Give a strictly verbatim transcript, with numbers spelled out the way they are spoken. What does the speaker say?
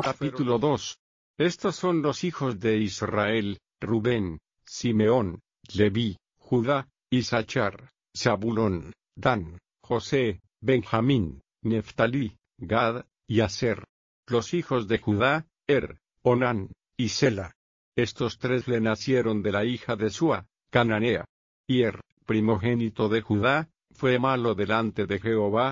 Capítulo dos. Estos son los hijos de Israel: Rubén, Simeón, Leví, Judá, Isachar, Zabulón, Dan, José, Benjamín, Neftalí, Gad, y Aser. Los hijos de Judá: Er, Onán, y Sela. Estos tres le nacieron de la hija de Sua, Cananea. Y Er, primogénito de Judá, fue malo delante de Jehová,